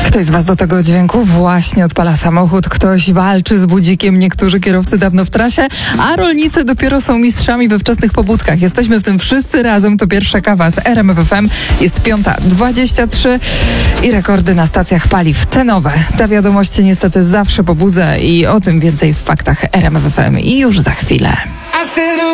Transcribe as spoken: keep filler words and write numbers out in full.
Ktoś z was do tego dźwięku właśnie odpala samochód, ktoś walczy z budzikiem, niektórzy kierowcy dawno w trasie, a rolnicy dopiero są mistrzami we wczesnych pobudkach. Jesteśmy w tym wszyscy razem, to pierwsza kawa z R M F F M. Jest piąta dwadzieścia trzy i rekordy na stacjach paliw cenowe. Ta wiadomość niestety zawsze pobudza i o tym więcej w faktach R M F F M i już za chwilę.